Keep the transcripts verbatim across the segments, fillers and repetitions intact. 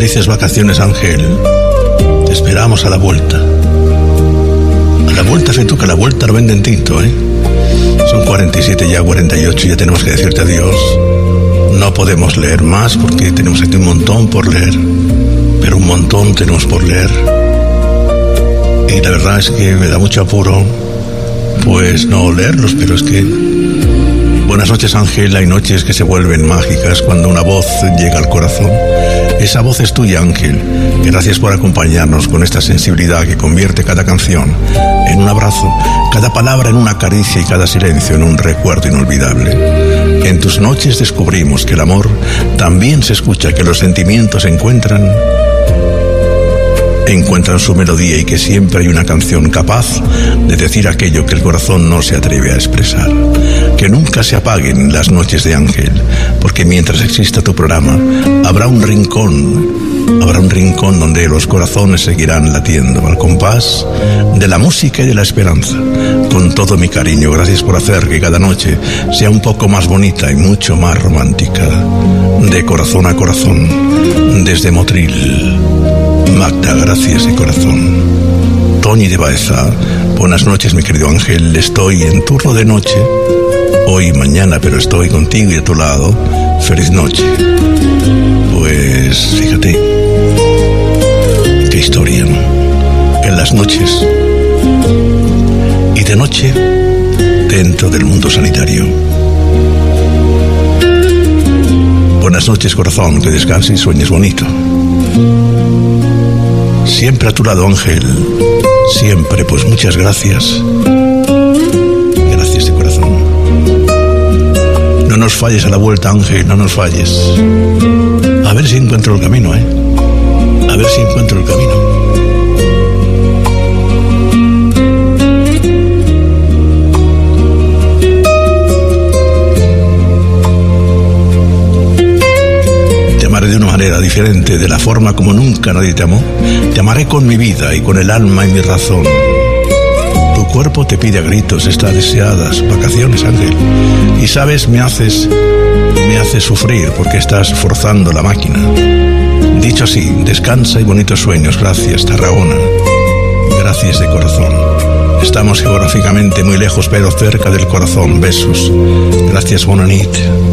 Felices vacaciones, Ángel. Te esperamos a la vuelta. A la vuelta, sé tú que a la vuelta lo venden tinto, ¿eh? Son cuarenta y siete ya, cuarenta y ocho, ya tenemos que decirte adiós. No podemos leer más porque tenemos aquí un montón por leer. Pero un montón tenemos por leer. Y la verdad es que me da mucho apuro, pues no leerlos, pero es que... Buenas noches, Ángel. Hay noches que se vuelven mágicas cuando una voz llega al corazón. Esa voz es tuya, Ángel. Gracias por acompañarnos con esta sensibilidad que convierte cada canción en un abrazo, cada palabra en una caricia y cada silencio en un recuerdo inolvidable. En tus noches descubrimos que el amor también se escucha, que los sentimientos encuentran... encuentran su melodía y que siempre hay una canción capaz de decir aquello que el corazón no se atreve a expresar. Que nunca se apaguen las noches de Ángel, porque mientras exista tu programa, habrá un rincón, habrá un rincón donde los corazones seguirán latiendo al compás de la música y de la esperanza. Con todo mi cariño, gracias por hacer que cada noche sea un poco más bonita y mucho más romántica. De corazón a corazón, desde Motril. Magda, gracias de corazón. Toñi de Baeza, buenas noches, mi querido Ángel. Estoy en turno de noche, hoy y mañana, pero estoy contigo y a tu lado. Feliz noche. Pues fíjate, qué historia, ¿no? En las noches y de noche dentro del mundo sanitario. Buenas noches, corazón, que descanses y sueñes bonito. Siempre a tu lado, Ángel. Siempre, pues muchas gracias. Gracias de corazón. No nos falles a la vuelta, Ángel, no nos falles. A ver si encuentro el camino, ¿eh? A ver si encuentro el camino. De una manera diferente, de la forma como nunca nadie te amó. Te amaré con mi vida y con el alma y mi razón. Tu cuerpo te pide a gritos estas deseadas vacaciones, Ángel. Y sabes, me haces, me haces sufrir porque estás forzando la máquina. Dicho así, descansa y bonitos sueños. Gracias, Tarragona. Gracias de corazón. Estamos geográficamente muy lejos, pero cerca del corazón. Besos. Gracias, Bonanit.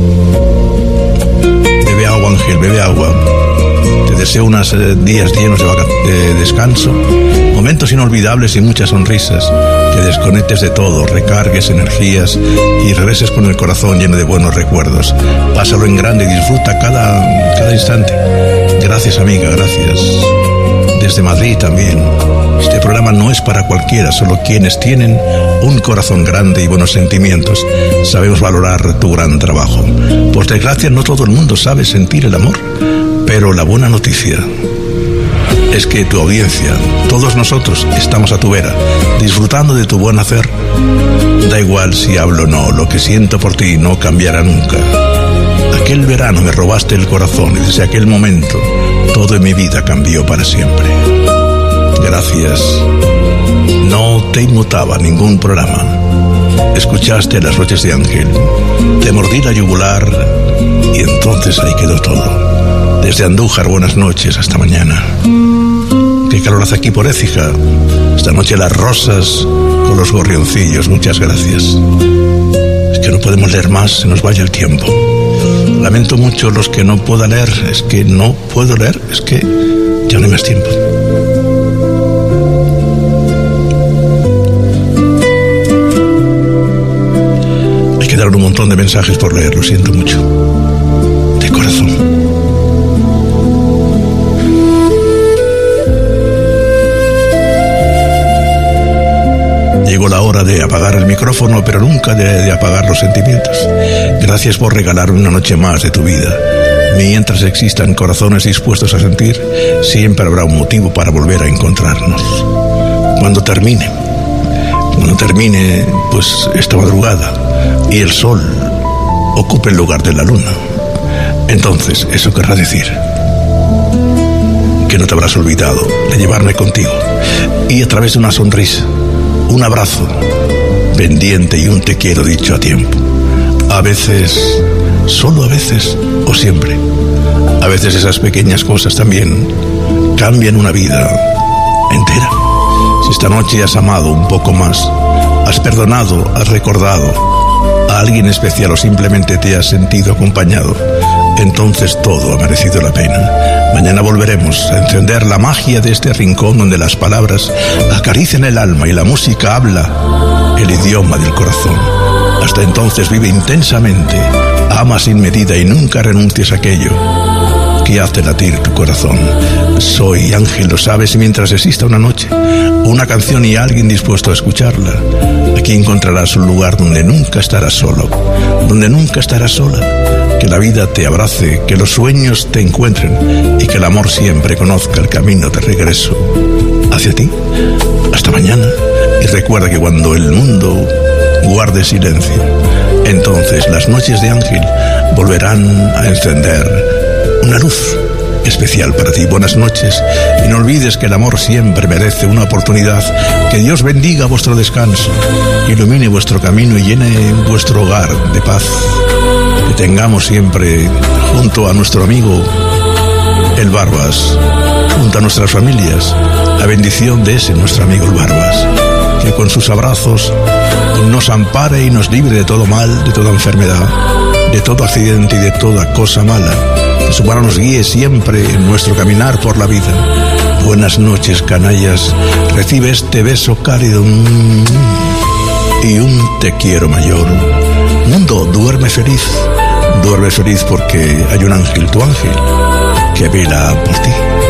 Bebe agua, Ángel, bebe agua. Te deseo unos eh, días llenos de, vaca- de descanso, momentos inolvidables y muchas sonrisas. Que desconectes de todo, recargues energías y regreses con el corazón lleno de buenos recuerdos. Pásalo en grande y disfruta cada, cada instante. Gracias, amiga, gracias. Desde Madrid también. Este programa no es para cualquiera, solo quienes tienen un corazón grande y buenos sentimientos sabemos valorar tu gran trabajo. Por desgracia, no todo el mundo sabe sentir el amor, pero la buena noticia es que tu audiencia, todos nosotros, estamos a tu vera, disfrutando de tu buen hacer. Da igual si hablo o no, lo que siento por ti no cambiará nunca. Aquel verano me robaste el corazón y desde aquel momento todo en mi vida cambió para siempre. Gracias. No te inmutaba ningún programa. Escuchaste las noches de Ángel. Te mordí la yugular y entonces ahí quedó todo. Desde Andújar, buenas noches, hasta mañana. Qué calor hace aquí por Écija. Esta noche las rosas con los gorrioncillos, muchas gracias. Es que no podemos leer más, se nos vaya el tiempo. Lamento mucho los que no pueda leer, es que no puedo leer, es que ya no hay más tiempo. Hay que dar un montón de mensajes por leer, lo siento mucho. De corazón. Llegó la hora de apagar el micrófono, pero nunca de, de apagar los sentimientos. Gracias por regalarme una noche más de tu vida. Mientras existan corazones dispuestos a sentir, siempre habrá un motivo para volver a encontrarnos. Cuando termine, cuando termine, pues esta madrugada, y el sol ocupe el lugar de la luna, entonces eso querrá decir que no te habrás olvidado de llevarme contigo. Y a través de una sonrisa, un abrazo pendiente y un te quiero dicho a tiempo. A veces, solo a veces o siempre. A veces veces esas pequeñas cosas también cambian una vida entera. Si esta noche has amado un poco más, has perdonado, has recordado a alguien especial o simplemente te has sentido acompañado, entonces todo ha merecido la pena. Mañana volveremos a encender la magia de este rincón donde las palabras acarician el alma y la música habla el idioma del corazón. Hasta entonces vive intensamente, ama sin medida y nunca renuncies a aquello que hace latir tu corazón. Soy Ángel, lo sabes, y mientras exista una noche, una canción y alguien dispuesto a escucharla, aquí encontrarás un lugar donde nunca estarás solo, donde nunca estarás sola. Que la vida te abrace, que los sueños te encuentren y que el amor siempre conozca el camino de regreso hacia ti. Hasta mañana, y recuerda que cuando el mundo guarde silencio, entonces las noches de Ángel volverán a encender una luz especial para ti. Buenas noches, y no olvides que el amor siempre merece una oportunidad. Que Dios bendiga vuestro descanso, ilumine vuestro camino y llene vuestro hogar de paz. Que tengamos siempre junto a nuestro amigo el Barbas, junto a nuestras familias, la bendición de ese nuestro amigo el Barbas, que con sus abrazos nos ampare y nos libre de todo mal, de toda enfermedad, de todo accidente y de toda cosa mala. Que su mano nos guíe siempre en nuestro caminar por la vida. Buenas noches, canallas. Recibe este beso cálido y un te quiero mayor. Mundo, duerme feliz. Duerme feliz porque hay un ángel, tu ángel, que vela por ti.